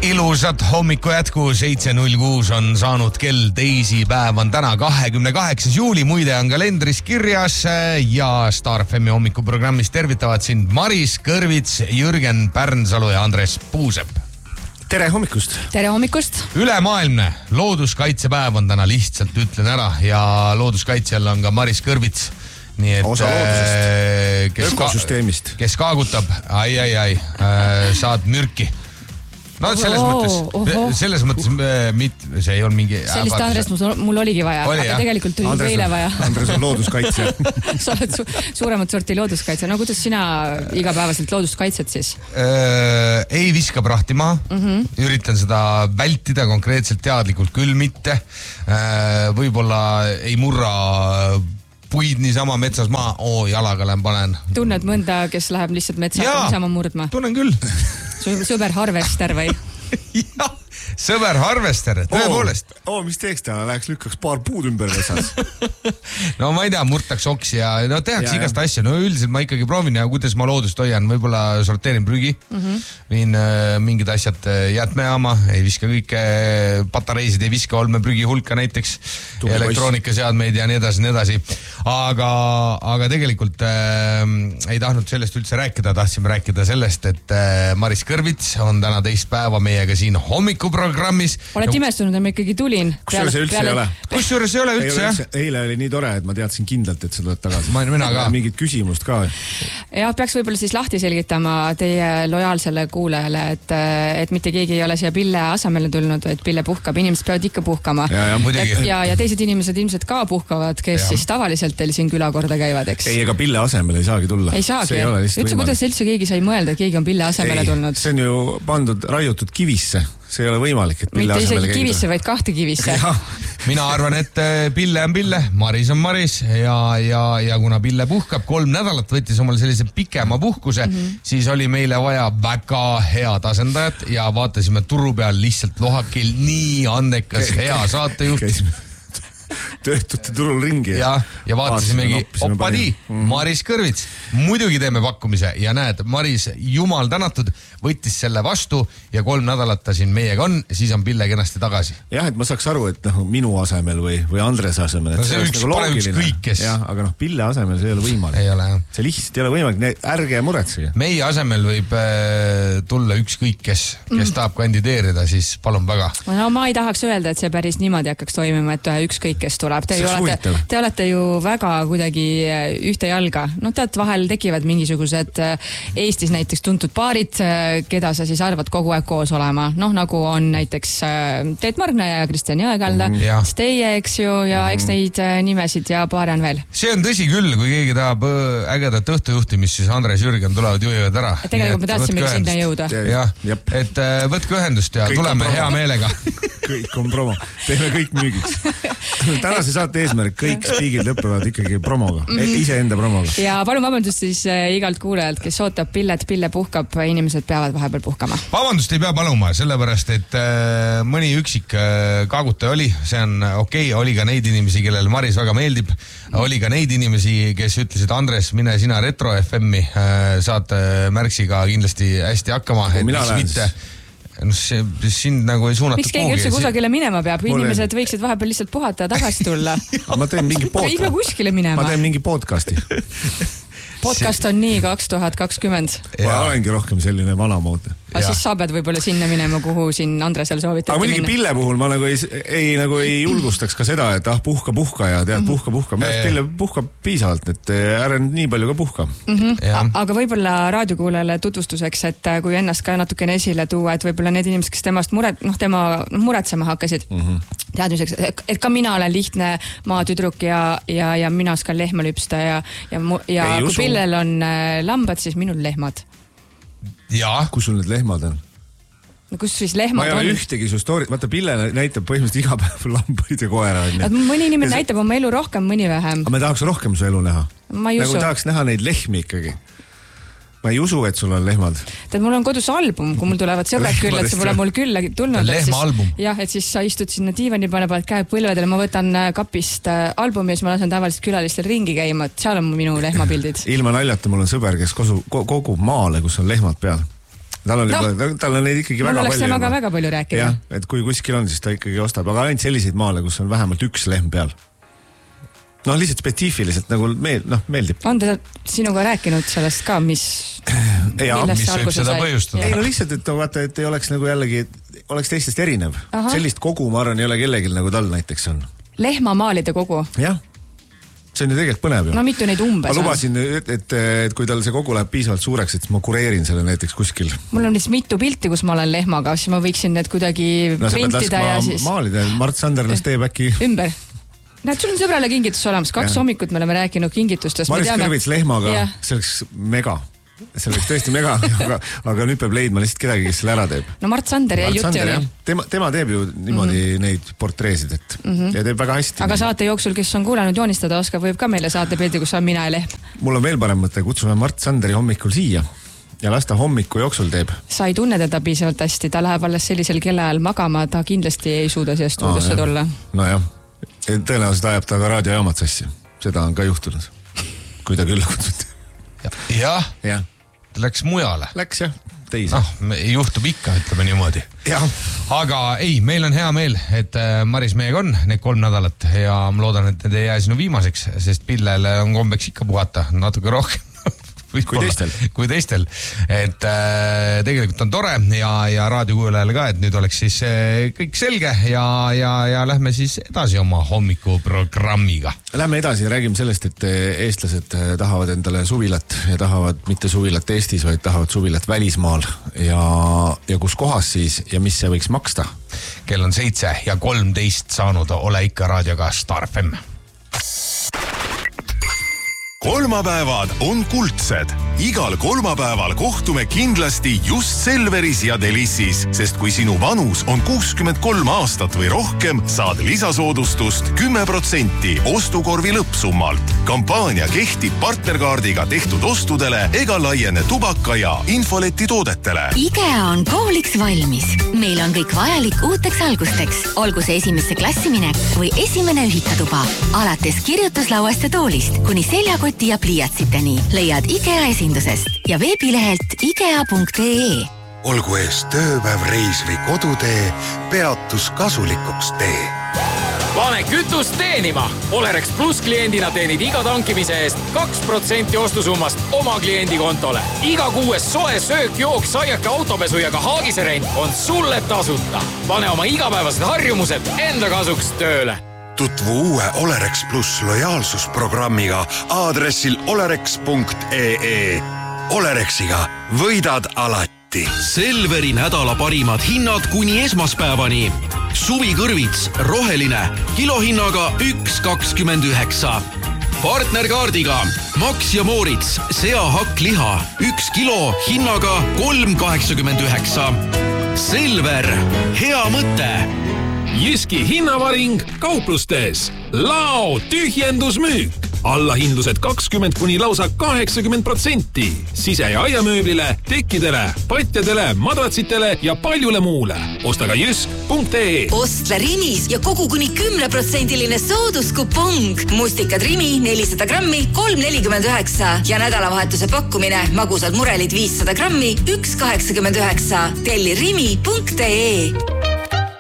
Ilusat hommiku jätku, 7.06 on saanud kell, teisipäev on täna 28. juuli, muide on kalendris kirjas ja Star FM hommikuprogrammis tervitavad sind Maris Kõrvits, Jürgen Pärnsalu ja Andres Puusepp. Tere hommikust! Tere hommikust! Ülemaailmne looduskaitsepäev on täna, lihtsalt ütlen ära, ja looduskaitsjal on ka Maris Kõrvits. Nii et, osa loodusest, ökosüsteemist. Kes kaagutab, saad mürki. No selles mõttes see ei olnud mingi sellist Andres mul oligi vaja, aga tegelikult tuli meile vaja. Andres on looduskaitsja. Sa oled suuremat sorti looduskaitsja. No kuidas sina igapäevaselt loodust kaitsed siis? Ei viska prahti maha. Üritan seda vältida konkreetselt teadlikult küll mitte. Võib-olla ei murra puid niisama metsas maha. Jalaga panen. Tunned mõnda, kes läheb lihtsalt metsa niisama murdma? Tunnen küll. Sõber harvester või? Jah, sõber harvester, tõepoolest. Mis teeks täna? Läheks lükkaks paar puud ümber metsas. No ma ei tea, murtaks oksi ja tehakse igast asja. No üldiselt ma ikkagi proovin ja kuidas ma loodust hoian. Võib-olla sorteerin prügi, viin mingid asjad jäätmejaama, ei viska kõike, patareisid ei viska olmeprügi hulka näiteks, elektroonikaseadmeid ja nii edasi. Aga tegelikult ei tahtnud sellest üldse rääkida, tahtsime rääkida sellest, et Maris Kõrvits on täna teist päeva meiega siin hommikuprogrammis. Oled imestunud, et ma ikkagi tulin. Kusjuures ei ole. Kusjuures ei ole üldse, jah? Eile oli nii tore, et ma teadsin kindlalt, et sa tuled tagasi. Mina ka. Mingit küsimust ka. Ja peaks võib-olla siis lahti selgitama teie lojaalsele kuulajale, et mitte keegi ei ole siia Pille asemele tulnud, et Pille puhkab. Inimesed peavad ikka puhkama. Ja teised inimesed ilmselt ka puhkavad, kes siis tavaliselt teil siin külakorda käivad, eks? Ei, ega Pille asemele ei saagi tulla. Ei saagi. Üldse, kuidas üldse keegi sai mõelda, et keegi on Pille asemele tulnud? See on ju pandud raiutud kivisse. See ei ole võimalik, et Pille asemele mitte isegi kivisse, vaid kahte kivisse. Mina arvan, et Pille on Pille, Maris on Maris ja kuna Pille puhkab 3 nädalat, võttis omal sellise pikema puhkuse, siis oli meile vaja väga head asendajat ja vaatasime turu peal lihtsalt lohakil nii andekas, hea saatejuht. Töötute turul ringi. Ja vaatasimegi, opadi, Maris Kõrvits. Muidugi teeme pakkumise ja näed, Maris jumal tänatud, võttis selle vastu ja 3 nädalat ta siin meiega on, siis on Pille kenasti tagasi. Jah, et ma saaks aru, et minu asemel või Andres asemel. No see üks kõik, kes. Jah, aga Pille asemel see ei ole võimalik. Ei ole, jah. See lihtsalt ei ole võimalik, ärge muretsege. Meie asemel võib tulla ükskõik, kes tahab kandideerida, siis palun väga. No ma ei tahaks öelda, et see päris niimoodi hakkaks toimima, et ükskõik, kes tuleb. Te olete ju väga kuidagi ühte jalga. No tead, vahel tekivad mingisugused Eestis näiteks tuntud paarid, keda sa siis arvad kogu aeg koos olema. Nagu on näiteks Teet Margna ja Kristjan Jõekalda, teie, eks ju, ja eks neid nimesid ja paare on veel. See on tõsi küll, kui keegi tahab ägedat õhtujuhtimist, siis Andres Jürgen tulevad juhivad ära. Tegelikult me tahtsimegi sinna jõuda. Jah, et võtke ühendust ja tuleme hea meelega. Kõik on promo. Teeme kõik müügiks. Tänase saate eesmärk, kõik spiigid lõpevad ikkagi promoga, iseenda promoga. Ja palun vabandust siis igalt kuulajalt, kes ootab Pillet, Pille puhkab, inimesed peavad vahepeal puhkama. Vabandust ei pea paluma, sellepärast, et mõni üksik kaagutaja oli, see on okei, oli ka neid inimesi, kellel Maris väga meeldib, oli ka neid inimesi, kes ütlesid, Andres, mine sina Retro FM-i, saad märksiga kindlasti hästi hakkama, et mis mitte. Sind nagu ei suunatud miks keegi üldse kusagile minema peab? Inimesed võiksid vahepeal lihtsalt puhata ja tagasi tulla. Ma teen mingi iga kuskile minema. Ma teen mingi podcasti. Podcast on nii 2020. Ma olengi rohkem selline vanamood. Aga siis sa pead võib-olla sinna minema, kuhu siin Andresel soovitati minna. Aga muidugi Pille puhul ma nagu ei julgustaks ka seda, et puhka ja tead, puhka. Pille puhkab piisavalt, et ära nii palju ka puhka. Aga võib-olla raadiokuulajale tutvustuseks, et kui ennast ka natukene esile tuua, et võib-olla need inimesed, kes temast tema muretsema hakkasid teadmiseks, et ka mina olen lihtne maatüdruk ja mina oskan lehma lüpsta ja kui Pillel on lambad, siis minul lehmad. Jaa. Kus sul need lehmad on? No kus siis lehmad on? Ma ei ole ühtegi su story, vaata Pille näitab põhimõtteliselt iga päev lambaid ja koera. Mõni inimene näitab oma elu rohkem, mõni vähem. Aga me tahaks rohkem su elu näha. Ma ei usu. Nagu tahaks näha neid lehmi ikkagi. Ma ei usu, et sul on lehmad. Tead, mul on kodus album, kui mul tulevad sõbrad küll, et see pole mul küll tulnud. Lehmaalbum. Jah, et siis sa istud sinna diivani, paned käed põlvedele, ma võtan kapist albumi ja siis ma lasen tavaliselt külalistel ringi käima, et seal on minu lehmapildid. Ilma naljata, mul on sõber, kes kogub maale, kus on lehmad peal. tal on neid ikkagi väga palju. Mul oleks temaga väga palju rääkida. Jah, et kui kuskil on, siis ta ikkagi ostab, aga ainult selliseid maale, kus on vähemalt üks lehm peal. Lihtsalt spetsiifiliselt nagu meeldib. On ta sinuga rääkinud sellest ka, mis võib seda põhjustada? Lihtsalt, et vaata, et ei oleks nagu jällegi, oleks teistest erinev. Sellist kogu, ma arvan, ei ole kellegil nagu tal näiteks on. Lehmamaalide kogu? Jah. See on ju tegelikult põnev. No mitu neid umbes on? Ma lubasin, et kui tal see kogu läheb piisavalt suureks, et ma kureerin selle näiteks kuskil. Mul on lihtsalt mitu pilti, kus ma olen lehmaga, siis ma võiksin need kuidagi printida ja siis... maalida, Mart Sandernas teeb äkki... Ümber. Näed, sul on sõbrale kingitus olemas. 2 hommikut me oleme rääkinud kingitustest. Maris Kõrvits lehmaga, see oleks mega. See oleks tõesti mega, aga nüüd peab leidma lihtsalt kedagi, kes selle ära teeb. No Mart Sander jäi jutt oli. Tema teeb ju niimoodi neid portreesid, et ja teeb väga hästi. Aga saate jooksul, kes on kuulanud joonistada oska, võib ka meile saate pildi, kus on mina ja lehm. Mul on veel parem mõte, kutsume Mart Sanderi hommikul siia ja las ta hommiku jooksul teeb. Sa ei tunne teda piisavalt hästi, ta läheb alles sellisel kellaajal magama, ta kindlasti ei suuda siia stuudiosse tulla. Nojah, tõenäoliselt ajab ta ka raadiojaamad sassi. Seda on ka juhtunud, kui ta külla kutsuti. Jah, ta läks mujale. Läks jah, teise. Juhtub ikka, ütleme niimoodi. Aga ei, meil on hea meel, et Maris meiega on need 3 nädalat ja ma loodan, et need ei jää sinu viimaseks, sest Pillele on kombeks ikka puhata natuke rohkem. Kui teistel. Et tegelikult on tore ja raadiokuulajale ka, et nüüd oleks siis kõik selge ja lähme siis edasi oma hommikuprogrammiga. Lähme edasi ja räägime sellest, et eestlased tahavad endale suvilat ja tahavad mitte suvilat Eestis, vaid tahavad suvilat välismaal ja kus kohas siis ja mis see võiks maksta. Kell on 7:13 saanud, ole ikka raadioga Star FM. Kolmapäevad on kuldsed. Igal kolmapäeval kohtume kindlasti just Selveris ja Delissis, sest kui sinu vanus on 63 aastat või rohkem, saad lisasoodustust 10% ostukorvi lõppsummalt. Kampaania kehtib partnerkaardiga tehtud ostudele ega laiene tubaka ja infoleti toodetele. IKEA on kooliks valmis. Meil on kõik vajalik uuteks algusteks. Olgu see esimesse klassiminek või esimene ühikatuba. Alates kirjutuslauast ja toolist kuni seljakoti ja pliiatsiteni leiad IKEA esindusest ja veebilehelt ikea.ee. Olgu ees tööpäev, reis või kodutee, peatus kasulikuks tee. Pane kütust teenima! Olerex Plus kliendina teenid iga tankimise eest 2% ostusummast oma kliendi kontole. Iga 6 soe söök, jook, saiake, autopesu ja ka haagiserent on sulle tasuta. Pane oma igapäevased harjumused enda kasuks tööle. Tutvu uue Olerex Plus lojaalsusprogrammiga aadressil olerex.ee. Olerexiga võidad alati. Selveri nädala parimad hinnad kuni esmaspäevani. Suvikõrvits, roheline, kilohinnaga 1,29. Partnerkaardiga Max ja Moritz, seahakk-liha, 1 kilo hinnaga 3,89. Selver, hea mõte. Jyski hinnavaring kauplustes. Lao tühjendusmüük. Allahindlused 20 kuni lausa 80%. Sise- ja aiamööblile, tekkidele, patjadele, madratsitele ja paljule muule. Osta ka jysk.ee. Ostla Rimis ja kogu kuni 10% sooduskupong. Mustikad Rimi 400 grammi 3,49 ja nädalavahetuse pakkumine magusad murelid 500 grammi 1,89. Telli rimi.ee.